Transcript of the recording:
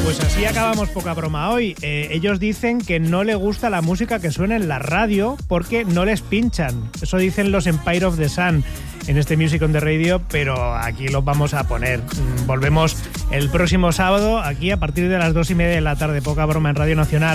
Pues así acabamos Poca Broma hoy. Ellos dicen que no le gusta la música que suena en la radio porque no les pinchan. Eso dicen los Empire of the Sun en este Music on the Radio, pero aquí los vamos a poner. Volvemos el próximo sábado aquí a partir de las 2:30 de la tarde. Poca Broma en Radio Nacional.